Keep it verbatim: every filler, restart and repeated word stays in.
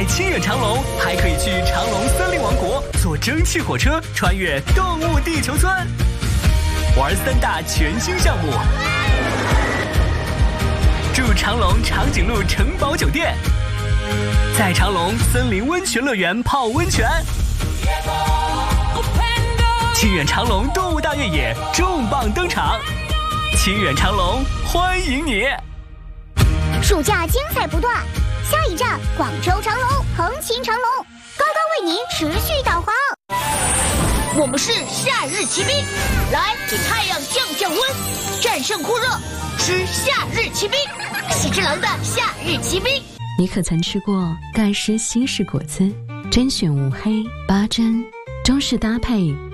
在清远长隆还可以去长隆森林王国坐蒸汽火车穿越动物地球村，玩三大全新项目。住长隆长颈鹿城堡酒店，在长隆森林温泉乐园泡温泉。清远长隆动物大越野重磅登场，清远长隆欢迎你！ 暑假精彩不断，下一站广州长隆，横琴长隆，高高为您持续导航。 我们是夏日骑兵，来给太阳降降温，战胜酷热，吃夏日骑兵，喜之郎的夏日骑兵。 你可曾吃过盖诗西式果子？甄选无黑八珍，中式搭配